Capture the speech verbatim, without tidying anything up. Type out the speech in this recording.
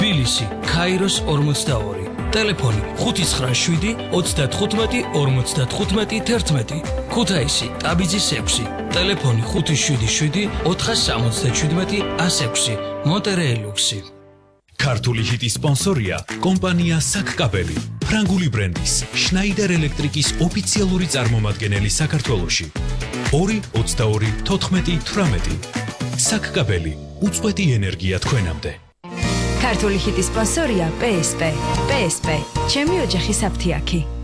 თბილისი, ქაიროს ორმოცდაორი. Ტელეფონი ხუთი ცხრა შვიდი ოცდათხუთმეტი ორმოცდათხუთმეტი თერთმეტი. ქუთაისი, ტაბიძის ექვსი. Ტელეფონი ხუთი შვიდი შვიდი ოთხსამოცდაშვიდმეტი ასექვსი. მონტერეელუქსი. ქართული ჰიტის სპონსორია კომპანია საკკაბელი, ფრანგული ბრენდის შნაიდერ ელექტრიკის ოფიციალური წარმომადგენელი საქართველოში. ორი ოცდაორი თოთხმეტი თვრამეტი. საკკაბელი, უწყვეტი ენერგია თქვენამდე. ქართული ჰიტის სპონსორია პე ეს პე. პე ეს პე, ჩემი ოჯახის აფთიაქი.